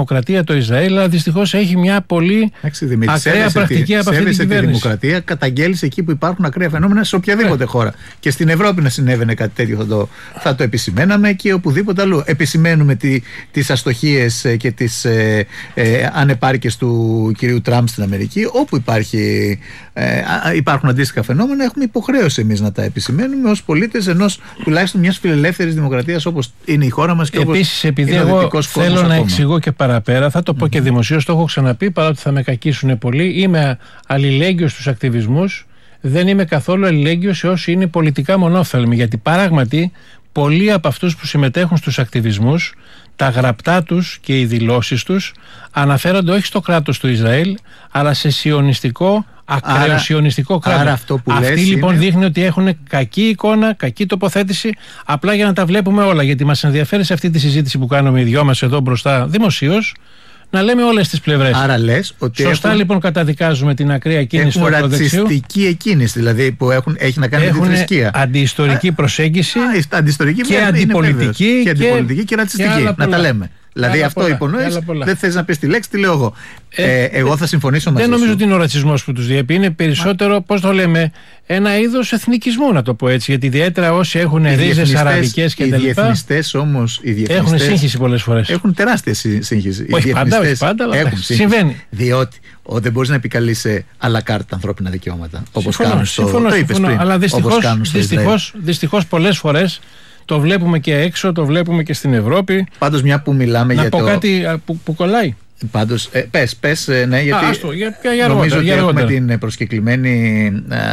δημοκρατία το Ισραήλ, αλλά δυστυχώς έχει μια πολύ ακραία πρακτική από αυτή την κυβέρνηση. Τη δημοκρατία, καταγγέλεις εκεί που υπάρχουν ακραία φαινόμενα σε οποιαδήποτε χώρα. Και στην Ευρώπη να συνέβαινε κάτι τέτοιο θα το επισημαίναμε και οπουδήποτε αλλού. Επισημαίνουμε τις αστοχίες και τις ανεπάρκειες του κυρίου Τραμπ στην Αμερική. Όπου υπάρχουν αντίστοιχα φαινόμενα, έχουμε υποχρέωση εμείς να τα επισημαίνουμε ως πολίτες ενός τουλάχιστον μιας φιλελεύθερης δημοκρατίας όπως είναι η χώρα μας και επίσης, επειδή εγώ θέλω να εξηγώ και παραπέρα, θα το πω και δημοσίως, το έχω ξαναπεί, παρά θα με κακίσουν πολύ. Είμαι αλληλέγγυος στους ακτιβισμούς, δεν είμαι καθόλου αλληλέγγυος σε όσοι είναι πολιτικά μονόφθαλμοι, γιατί πράγματι πολλοί από αυτούς που συμμετέχουν στους ακτιβισμούς, τα γραπτά τους και οι δηλώσεις τους αναφέρονται όχι στο κράτος του Ισραήλ, αλλά σε σιωνιστικό, ακραίοσιωνιστικό κράτος. Αυτή λοιπόν δείχνει ότι έχουν κακή εικόνα, κακή τοποθέτηση, απλά για να τα βλέπουμε όλα, γιατί μας ενδιαφέρει σε αυτή τη συζήτηση που κάνουμε οι δυο μας εδώ μπροστά δημοσίως, να λέμε όλες τις πλευρές. Άρα λες ότι σωστά λοιπόν καταδικάζουμε την ακραία κίνηση του ακροδεξιού. Ρατσιστική εκκίνηση, δηλαδή που έχει να κάνει με τη θρησκεία. Αντιιστορική προσέγγιση και αντιπολιτική και ρατσιστική. Να τα λέμε. Δηλαδή αυτό υπονοείς, δεν θες να πεις τη λέξη, τη λέω εγώ. Εγώ θα συμφωνήσω μαζί σου. Δεν νομίζω ότι είναι ο ρατσισμός που τους διέπει. Είναι περισσότερο, πώς το λέμε, ένα είδος εθνικισμού, να το πω έτσι. Γιατί ιδιαίτερα όσοι έχουν ρίζες αραβικές και τα λοιπά. Οι διεθνιστές όμως. Έχουν σύγχυση πολλές φορές. Έχουν τεράστια σύγχυση. Όχι πάντα, αλλά συμβαίνει. Διότι δεν μπορείς να επικαλείσαι à la carte ανθρώπινα δικαιώματα. Όπως κάνουν συμφωνώ, αλλά δυστυχώς πολλές φορές. Το βλέπουμε και έξω, το βλέπουμε και στην Ευρώπη. Πάντως μια που μιλάμε να πω κάτι που κολλάει. Πάντως, πες, ναι, γιατί νομίζω ότι έχουμε την προσκεκλημένη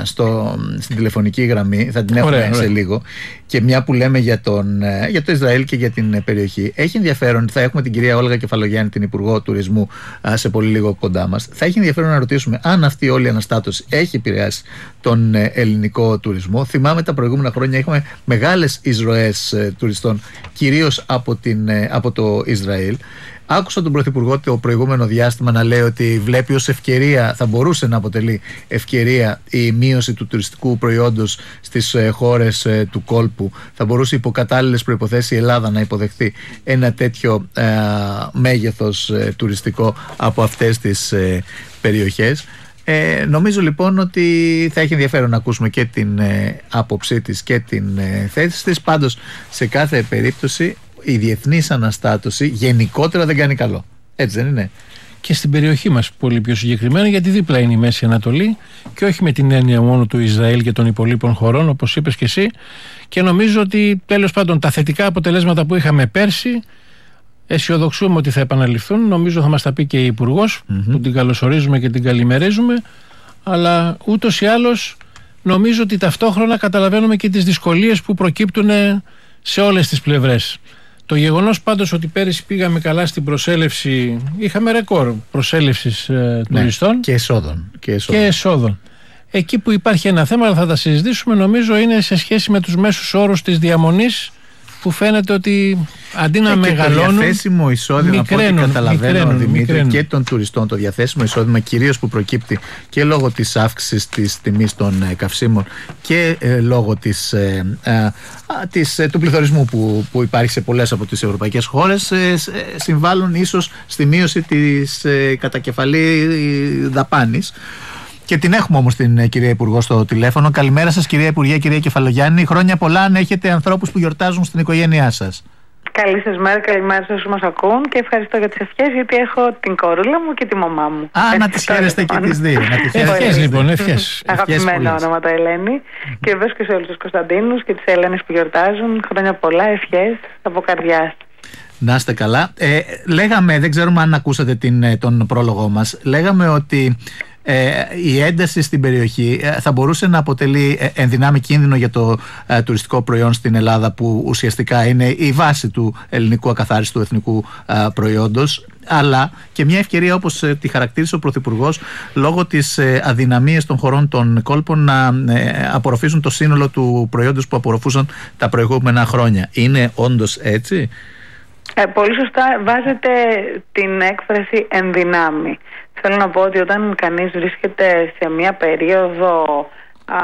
στην τηλεφωνική γραμμή, θα την έχουμε σε λίγο. Και μια που λέμε για το Ισραήλ και για την περιοχή, έχει ενδιαφέρον, θα έχουμε την κυρία Όλγα Κεφαλογιάννη, την Υπουργό Τουρισμού, σε πολύ λίγο κοντά μας. Θα έχει ενδιαφέρον να ρωτήσουμε αν αυτή η όλη αναστάτωση έχει επηρεάσει τον ελληνικό τουρισμό. Θυμάμαι τα προηγούμενα χρόνια είχαμε μεγάλες εισρωές τουριστών, κυρίως από το Ισραήλ. Άκουσα τον Πρωθυπουργό το προηγούμενο διάστημα να λέει ότι βλέπει ως ευκαιρία, θα μπορούσε να αποτελεί ευκαιρία η μείωση του τουριστικού προϊόντος στις χώρες του κόλπου. Θα μπορούσε υπό κατάλληλες προϋποθέσεις η Ελλάδα να υποδεχθεί ένα τέτοιο μέγεθος τουριστικό από αυτές τις περιοχές. Νομίζω λοιπόν ότι θα έχει ενδιαφέρον να ακούσουμε και την άποψή της και την θέση της. Πάντως σε κάθε περίπτωση η διεθνής αναστάτωση γενικότερα δεν κάνει καλό. Έτσι δεν είναι? Και στην περιοχή μας πολύ πιο συγκεκριμένα, γιατί δίπλα είναι η Μέση Ανατολή και όχι με την έννοια μόνο του Ισραήλ και των υπολείπων χωρών, όπως είπες και εσύ. Και νομίζω ότι τέλος πάντων τα θετικά αποτελέσματα που είχαμε πέρσι αισιοδοξούμε ότι θα επαναληφθούν. Νομίζω θα μας τα πει και η Υπουργός, που την καλωσορίζουμε και την καλημερίζουμε. Αλλά ούτως ή άλλως νομίζω ότι ταυτόχρονα καταλαβαίνουμε και τις δυσκολίες που προκύπτουν σε όλες τις πλευρές. Το γεγονός πάντως ότι πέρυσι πήγαμε καλά στην προσέλευση, είχαμε ρεκόρ προσέλευσης τουριστών και εσόδων. Εκεί που υπάρχει ένα θέμα, αλλά θα τα συζητήσουμε, νομίζω είναι σε σχέση με τους μέσους όρους της διαμονής, που φαίνεται ότι αντί να μεγαλώνουν, το διαθέσιμο εισόδημα, από ό,τι καταλαβαίνω, Δημήτρη, και των τουριστών, το διαθέσιμο εισόδημα κυρίως που προκύπτει και λόγω της αύξησης της τιμής των καυσίμων και λόγω του πληθωρισμού που υπάρχει σε πολλές από τις ευρωπαϊκές χώρες, συμβάλλουν ίσως στη μείωση της κατακεφαλή δαπάνης. Και την έχουμε όμως την κυρία Υπουργό στο τηλέφωνο. Καλημέρα σας κυρία Υπουργέ, κυρία Κεφαλογιάννη. Χρόνια πολλά αν έχετε ανθρώπους που γιορτάζουν στην οικογένειά σας. Καλή σας μέρα, καλημέρα σε όσους μας ακούν και ευχαριστώ για τις ευχές, γιατί έχω την κορούλα μου και τη μαμά μου. Να τις χαίρεστε και τις δύο. Ευχές λοιπόν, ευχές. Αγαπημένα όνοματα Ελένη. Και βεβαίως και σε όλους τους Κωνσταντίνους και τις Ελένες που γιορτάζουν. Χρόνια πολλά, ευχές από καρδιάς. Να είστε καλά. Λέγαμε, δεν ξέρουμε αν ακούσατε τον πρόλογο μας, λέγαμε ότι η ένταση στην περιοχή θα μπορούσε να αποτελεί ενδυνάμει κίνδυνο για το τουριστικό προϊόν στην Ελλάδα, που ουσιαστικά είναι η βάση του ελληνικού ακαθάριστου εθνικού προϊόντος, αλλά και μια ευκαιρία, όπως τη χαρακτήρισε ο Πρωθυπουργός, λόγω της αδυναμίας των χωρών των κόλπων να απορροφήσουν το σύνολο του προϊόντος που απορροφούσαν τα προηγούμενα χρόνια. Είναι όντως έτσι? Πολύ σωστά βάζετε την έκφραση ενδυνάμει. Θέλω να πω ότι όταν κανείς βρίσκεται σε μια περίοδο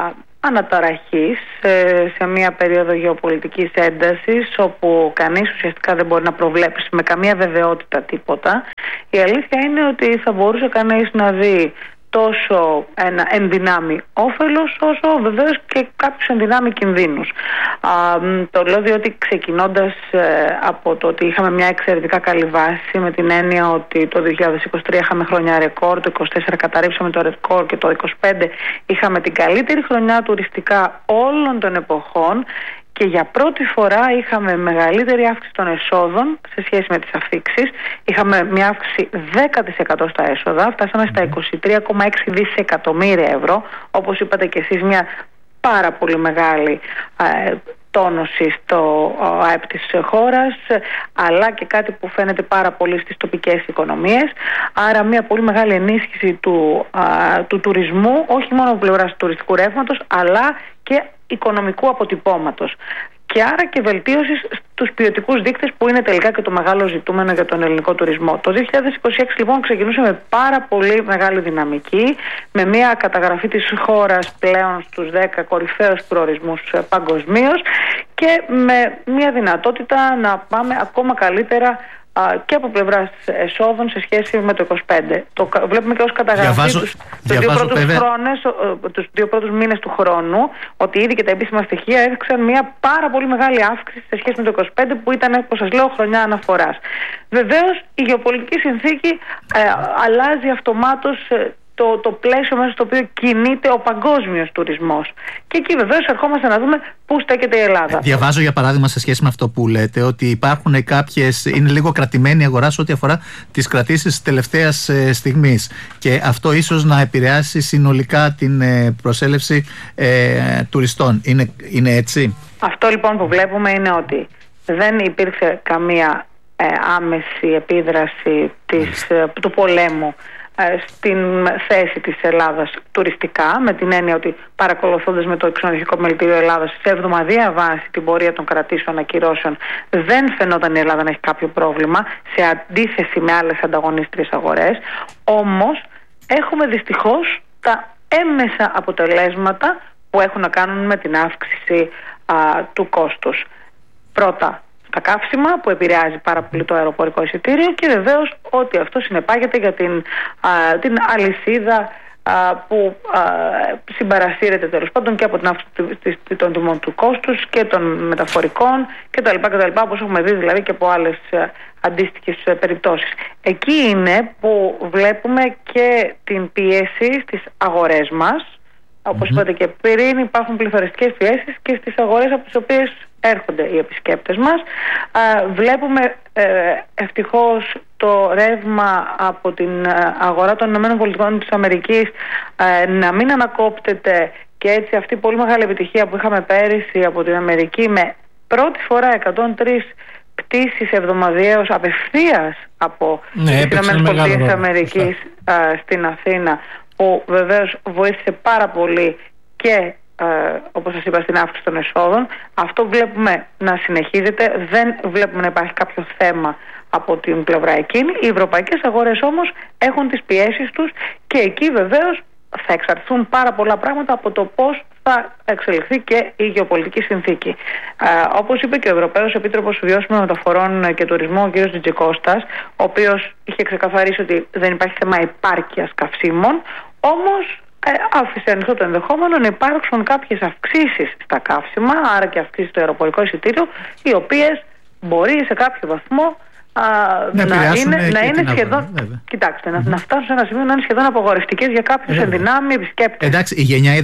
αναταραχής σε μια περίοδο γεωπολιτικής έντασης, όπου κανείς ουσιαστικά δεν μπορεί να προβλέψει με καμία βεβαιότητα τίποτα. Η αλήθεια είναι ότι θα μπορούσε κανείς να δει τόσο ένα ενδυνάμει όφελος, όσο βεβαίως και κάποιους ενδυνάμει κινδύνους. Το λέω διότι ξεκινώντας από το ότι είχαμε μια εξαιρετικά καλή βάση, με την έννοια ότι το 2023 είχαμε χρονιά ρεκόρ, το 2024 καταρρύψαμε το ρεκόρ και το 2025 είχαμε την καλύτερη χρονιά τουριστικά όλων των εποχών, και για πρώτη φορά είχαμε μεγαλύτερη αύξηση των εσόδων σε σχέση με τις αφίξεις. Είχαμε μια αύξηση 10% στα έσοδα, φτάσαμε στα 23,6 δισεκατομμύρια ευρώ. Όπως είπατε και εσείς, μια πάρα πολύ μεγάλη τόνωση στο ΑΕΠ της χώρας, αλλά και κάτι που φαίνεται πάρα πολύ στις τοπικές οικονομίες. Άρα μια πολύ μεγάλη ενίσχυση του τουρισμού, όχι μόνο από πλευράς του τουριστικού ρεύματος, αλλά και οικονομικού αποτυπώματος. Και άρα και βελτίωση στους ποιοτικούς δείκτες, που είναι τελικά και το μεγάλο ζητούμενο για τον ελληνικό τουρισμό. Το 2026 λοιπόν ξεκινούσε με πάρα πολύ μεγάλη δυναμική, με μια καταγραφή της χώρας πλέον στους 10 κορυφαίους προορισμούς παγκοσμίως, και με μια δυνατότητα να πάμε ακόμα καλύτερα και από πλευράς εσόδων σε σχέση με το 25. Το βλέπουμε και ως καταγραφή τους δύο πρώτους μήνες του χρόνου, ότι ήδη και τα επίσημα στοιχεία έδειξαν μια πάρα πολύ μεγάλη αύξηση σε σχέση με το 25, που ήταν, όπως σας λέω, χρονιά αναφοράς. Βεβαίως η γεωπολιτική συνθήκη αλλάζει αυτομάτως το πλαίσιο μέσα στο οποίο κινείται ο παγκόσμιος τουρισμός. Και εκεί βεβαίως ερχόμαστε να δούμε πού στέκεται η Ελλάδα. Διαβάζω για παράδειγμα, σε σχέση με αυτό που λέτε, ότι υπάρχουν κάποιες, είναι λίγο κρατημένη η αγορά σε ό,τι αφορά τις κρατήσεις της τελευταίας στιγμής, και αυτό ίσως να επηρεάσει συνολικά την προσέλευση τουριστών. Είναι έτσι? Αυτό λοιπόν που βλέπουμε είναι ότι δεν υπήρξε καμία άμεση επίδραση του πολέμου στην θέση της Ελλάδας τουριστικά, με την έννοια ότι, παρακολουθώντας με το Ξενοδοχειακό Μελητήριο Ελλάδας σε εβδομαδιαία βάση την πορεία των κρατήσεων ακυρώσεων, δεν φαινόταν η Ελλάδα να έχει κάποιο πρόβλημα, σε αντίθεση με άλλες ανταγωνίστριες αγορές. Όμως έχουμε δυστυχώς τα έμμεσα αποτελέσματα που έχουν να κάνουν με την αύξηση του κόστους. Πρώτα, τα καύσιμα, που επηρεάζει πάρα πολύ το αεροπορικό εισιτήριο, και βεβαίως ότι αυτό συνεπάγεται για την αλυσίδα που συμπαρασύρεται τέλος πάντων και από την αύξηση των τιμών του κόστους και των μεταφορικών κτλ. Όπως έχουμε δει δηλαδή και από άλλες αντίστοιχες περιπτώσεις. Εκεί είναι που βλέπουμε και την πίεση στις αγορές μας. Όπως είπατε και πριν, υπάρχουν πληθωριστικές πιέσεις και στις αγορές από τις οποίες έρχονται οι επισκέπτες μας. Βλέπουμε ευτυχώς το ρεύμα από την αγορά των ΗΠΑ της Αμερικής να μην ανακόπτεται, και έτσι αυτή η πολύ μεγάλη επιτυχία που είχαμε πέρυσι από την Αμερική, με πρώτη φορά 103 πτήσεις εβδομαδιαίως απευθείας από τις ΗΠΑ της Αμερικής στην Αθήνα, που βεβαίως βοήθησε πάρα πολύ και όπως σας είπα στην αύξηση των εσόδων. Αυτό βλέπουμε να συνεχίζεται, δεν βλέπουμε να υπάρχει κάποιο θέμα από την πλευρά εκείνη. Οι ευρωπαϊκές αγορές όμως έχουν τις πιέσεις τους, και εκεί βεβαίως θα εξαρτηθούν πάρα πολλά πράγματα από το πώς θα εξελιχθεί και η γεωπολιτική συνθήκη. Όπως είπε και ο Ευρωπαίος Επίτροπος Βιώσιμων Μεταφορών και Τουρισμού, ο κ. Τζιτζικώστας, ο οποίος είχε ξεκαθαρίσει ότι δεν υπάρχει θέμα επάρκειας καυσίμων, όμως άφησε ανοιχτό το ενδεχόμενο να υπάρξουν κάποιες αυξήσεις στα καύσιμα, άρα και αυξήσεις στο αεροπορικό εισιτήριο, οι οποίες μπορεί σε κάποιο βαθμό να είναι σχεδόν. Κοιτάξτε, να φτάσουν σε ένα σημείο να είναι σχεδόν απαγορευτικές για κάποιους ενδυνάμει επισκέπτες. Εντάξει, η γενιά η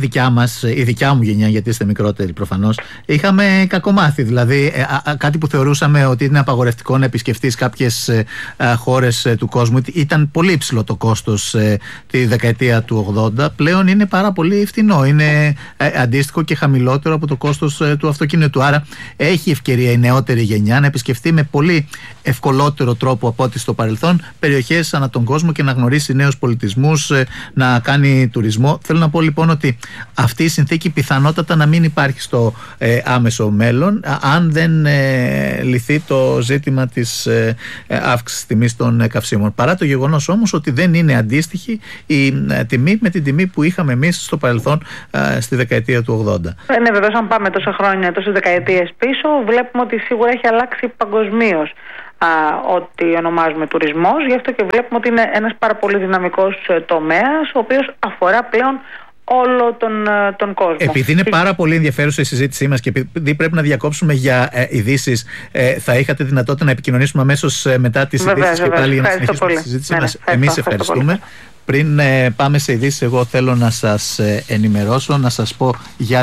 δικιά μου γενιά, γιατί είστε μικρότεροι προφανώς, είχαμε κακομάθει. Δηλαδή, κάτι που θεωρούσαμε ότι είναι απαγορευτικό να επισκεφτείς κάποιες χώρες του κόσμου, ήταν πολύ υψηλό το κόστος τη δεκαετία του 80. Πλέον είναι πάρα πολύ φθηνό. Είναι αντίστοιχο και χαμηλότερο από το κόστος του αυτοκίνητου. Άρα, έχει ευκαιρία η νεότερη γενιά να επισκεφτεί με πολύ ευκολότερο ευαλώτερο τρόπο από ό,τι στο παρελθόν περιοχές ανά τον κόσμο και να γνωρίσει νέους πολιτισμούς, να κάνει τουρισμό. Θέλω να πω λοιπόν ότι αυτή η συνθήκη πιθανότατα να μην υπάρχει στο άμεσο μέλλον, αν δεν λυθεί το ζήτημα της αύξησης τιμής των καυσίμων. Παρά το γεγονός όμως ότι δεν είναι αντίστοιχη η τιμή με την τιμή που είχαμε εμείς στο παρελθόν στη δεκαετία του 80. Ναι, βεβαίως, αν πάμε τόσα χρόνια, τόσες δεκαετίες πίσω, βλέπουμε ότι σίγουρα έχει αλλάξει παγκοσμίως ό,τι ονομάζουμε τουρισμός. Γι' αυτό και βλέπουμε ότι είναι ένας πάρα πολύ δυναμικός τομέας, ο οποίος αφορά πλέον όλο τον κόσμο. Επειδή είναι πάρα πολύ ενδιαφέρουσα η συζήτησή μας και επειδή πρέπει να διακόψουμε για ειδήσεις, θα είχατε δυνατότητα να επικοινωνήσουμε αμέσως μετά τις ειδήσεις και πάλι για να συνεχίσουμε τη συζήτησή μας. Εμείς ευχαριστούμε. Πριν πάμε σε ειδήσεις, εγώ θέλω να σας ενημερώσω, να σας πω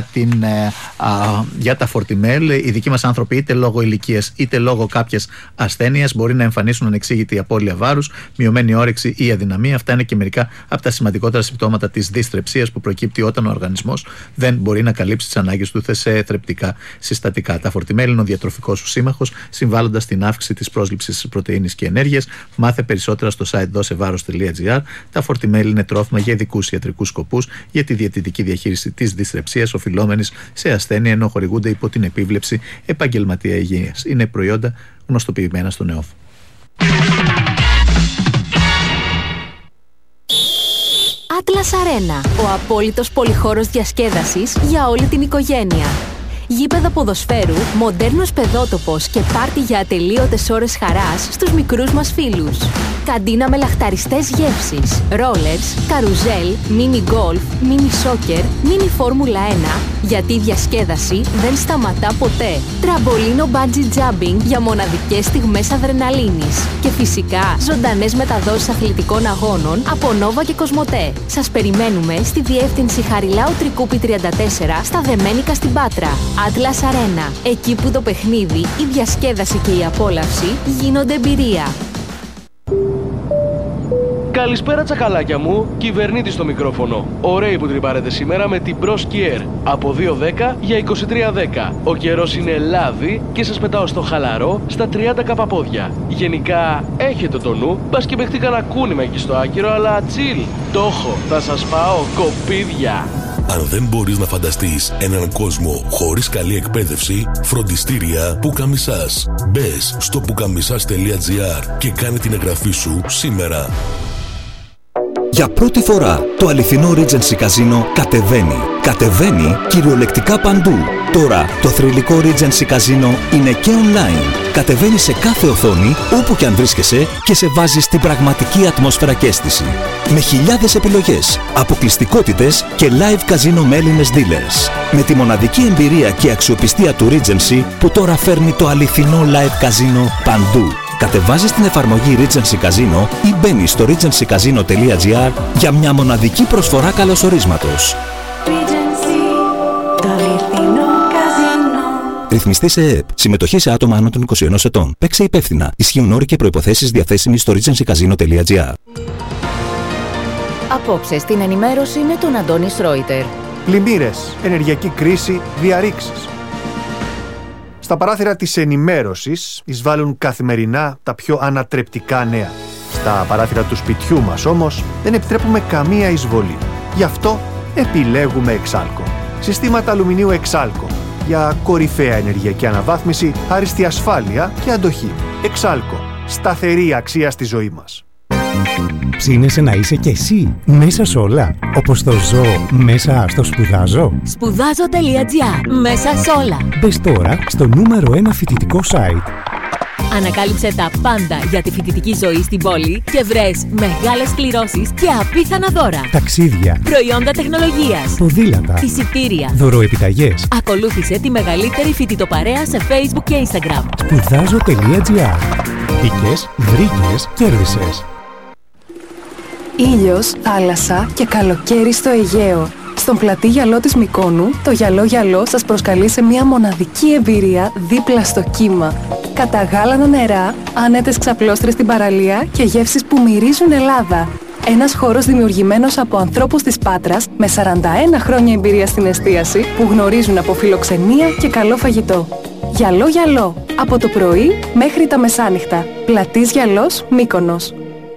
για τα φορτιμέλ. Οι δικοί μας άνθρωποι, είτε λόγω ηλικίας είτε λόγω κάποιας ασθένειας, μπορεί να εμφανίσουν ανεξήγητη απώλεια βάρους, μειωμένη όρεξη ή αδυναμία. Αυτά είναι και μερικά από τα σημαντικότερα συμπτώματα της δυστρεψίας που προκύπτει όταν ο οργανισμός δεν μπορεί να καλύψει τις ανάγκες του σε θρεπτικά συστατικά. Τα φορτιμέλ είναι ο διατροφικός σου σύμμαχος, συμβάλλοντας στην αύξηση της πρόσληψης πρωτεΐνης και ενέργειας. Μάθε περισσότερα στο site dosevaros.gr. Τα φορτιμέλ είναι τρόφιμα για ειδικούς ιατρικούς σκοπούς για τη διαιτητική διαχείριση της δυστρεψίας οφειλόμενης σε ασθένεια, ενώ χορηγούνται υπό την επίβλεψη επαγγελματία υγείας. Είναι προϊόντα γνωστοποιημένα στον ΕΟΦ. Atlas Arena, ο απόλυτος πολυχώρος διασκέδασης για όλη την οικογένεια. Γήπεδα ποδοσφαίρου, μοντέρνος παιδότοπος και πάρτι για ατελείωτες ώρες χαράς στους μικρούς μας φίλους. Καντίνα με λαχταριστές γεύσεις, ρόλερς, καρουζέλ, μίνι γκολφ, μίνι σόκερ, μίνι φόρμουλα 1, γιατί η διασκέδαση δεν σταματά ποτέ. Τραμπολίνο bungee jumping για μοναδικές στιγμές αδρεναλίνης. Και φυσικά ζωντανές μεταδόσεις αθλητικών αγώνων από Νόβα και Κοσμοτέ. Σας περιμένουμε στη διεύθυνση Χαριλάου Τρικούπη 34 στα Δεμένικα στην Πάτρα. Atlas Arena, εκεί που το παιχνίδι, η διασκέδαση και η απόλαυση γίνονται εμπειρία. Καλησπέρα τσακαλάκια μου, κυβερνήτης στο μικρόφωνο. Ωραίοι που τρυπάρετε σήμερα με την Pro Skier. Από 2.10 για 23.10. Ο καιρός είναι λάδι και σας πετάω στο χαλαρό στα 30 καπαπόδια. Γενικά έχετε το νου, μπας και παιχτεί κανένα κούνημα εκεί στο άκυρο, αλλά chill. Το έχω, θα σας πάω κοπίδια. Αν δεν μπορείς να φανταστείς έναν κόσμο χωρίς καλή εκπαίδευση, φροντιστήρια Πουκαμισάς. Μπες στο pukamisas.gr και κάνε την εγγραφή σου σήμερα. Για πρώτη φορά το αληθινό Regency Casino κατεβαίνει. Κατεβαίνει κυριολεκτικά παντού. Τώρα το θρυλικό Regency Casino είναι και online. Κατεβαίνει σε κάθε οθόνη, όπου και αν βρίσκεσαι, και σε βάζει στην πραγματική ατμόσφαιρα και αίσθηση. Με χιλιάδες επιλογές, αποκλειστικότητες και live casino με Έλληνες dealers. Με τη μοναδική εμπειρία και αξιοπιστία του Regency που τώρα φέρνει το αληθινό live casino παντού. Κατεβάζεις την εφαρμογή Regency Casino ή μπαίνεις στο regencycasino.gr για μια μοναδική προσφορά καλωσορίσματος. Regency, το αληθινό καζίνο. Ρυθμιστή σε ΕΕΠ. Συμμετοχή σε άτομα άνω των 21 ετών. Παίξε υπεύθυνα. Ισχύουν όροι και προϋποθέσεις διαθέσιμοι στο regencycasino.gr. Απόψε στην ενημέρωση με τον Αντώνη Σρόιτερ. Πλημμύρες, ενεργειακή κρίση, διαρρήξεις. Στα παράθυρα της ενημέρωσης εισβάλλουν καθημερινά τα πιο ανατρεπτικά νέα. Στα παράθυρα του σπιτιού μας όμως δεν επιτρέπουμε καμία εισβολή. Γι' αυτό επιλέγουμε Εξάλκο. Συστήματα αλουμινίου Εξάλκο για κορυφαία ενεργειακή αναβάθμιση, άριστη ασφάλεια και αντοχή. Εξάλκο. Σταθερή αξία στη ζωή μας. Ψήνεσαι να είσαι κι εσύ μέσα σ' όλα, όπως το ζω μέσα στο σπουδάζω. Σπουδάζω.gr. Μέσα σ' όλα. Μπες τώρα στο νούμερο 1 φοιτητικό site. Ανακάλυψε τα πάντα για τη φοιτητική ζωή στην πόλη και βρες μεγάλες κληρώσεις και απίθανα δώρα. Ταξίδια, προϊόντα τεχνολογίας, ποδήλατα, εισιτήρια, δωροεπιταγές. Ακολούθησε τη μεγαλύτερη φοιτητοπαρέα σε Facebook και Instagram. Σπουδάζω.gr. Μπήκες, βρήκες, κέρδισες. Ήλιος, θάλασσα και καλοκαίρι στο Αιγαίο. Στον πλατή γυαλό της Μυκόνου, το γυαλό γυαλό σας προσκαλεί σε μια μοναδική εμπειρία δίπλα στο κύμα. Καταγάλανα νερά, άνετες ξαπλώστρες στην παραλία και γεύσεις που μυρίζουν Ελλάδα. Ένας χώρος δημιουργημένος από ανθρώπους της Πάτρας με 41 χρόνια εμπειρία στην εστίαση που γνωρίζουν από φιλοξενία και καλό φαγητό. Γυαλό γυαλό. Από το πρωί μέχρι τα μεσάνυχτα. Πλατής Γιαλός, Μύκονος.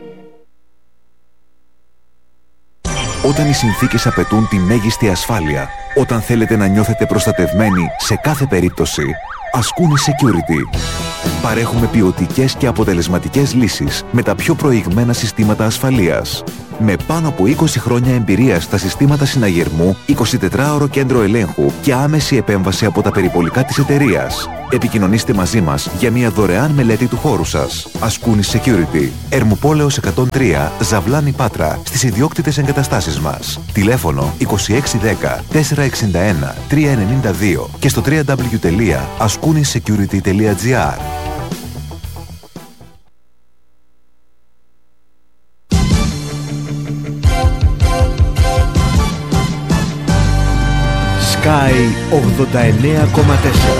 Όταν οι συνθήκες απαιτούν τη μέγιστη ασφάλεια, όταν θέλετε να νιώθετε προστατευμένοι σε κάθε περίπτωση, Ascuni Security. Παρέχουμε ποιοτικές και αποτελεσματικές λύσεις με τα πιο προηγμένα συστήματα ασφαλείας. Με πάνω από 20 χρόνια εμπειρία στα συστήματα συναγερμού, 24ωρο κέντρο ελέγχου και άμεση επέμβαση από τα περιπολικά της εταιρείας. Επικοινωνήστε μαζί μας για μια δωρεάν μελέτη του χώρου σας. Ascuni Security. Ερμοπόλεως 103, Ζαβλάνη Πάτρα, στις ιδιόκτητες εγκαταστάσεις μας. Τηλέφωνο 2610 461 392 και στο www.ascunisecurity.gr. Sky 89,4.